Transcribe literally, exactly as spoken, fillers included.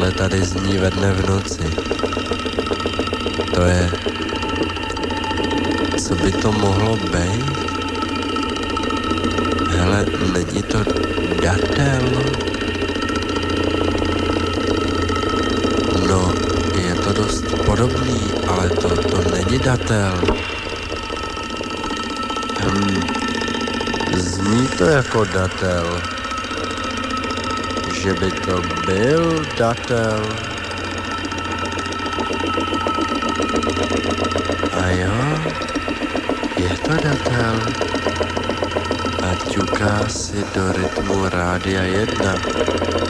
ale tady zní ve dne v noci. To je... Co by to mohlo být? Hele, není to datel? No, je to dost podobný, ale to, to není datel. Hm, zní to jako datel. Že by to byl datel. A jo, je to datel. A ťuká si do rytmu Rádia jedna.